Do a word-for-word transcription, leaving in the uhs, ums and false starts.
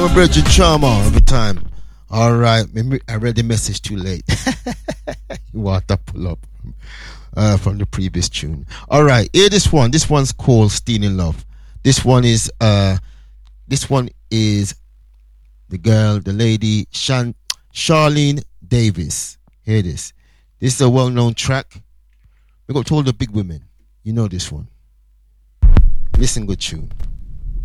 my Bridget Charmer every time. All right, I read the message too late. You want to pull up uh, from the previous tune. All right, here this one. This one's called "Stealing Love." This one is uh, this one is the girl, the lady, Shan, Charlene Davis. Hear this. This is a well-known track. We got to all the big women. You know this one. Listen, good tune.